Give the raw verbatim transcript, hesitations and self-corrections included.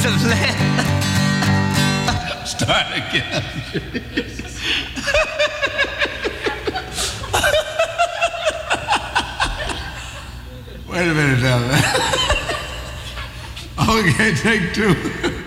Start again. Wait a minute now. Okay, take two.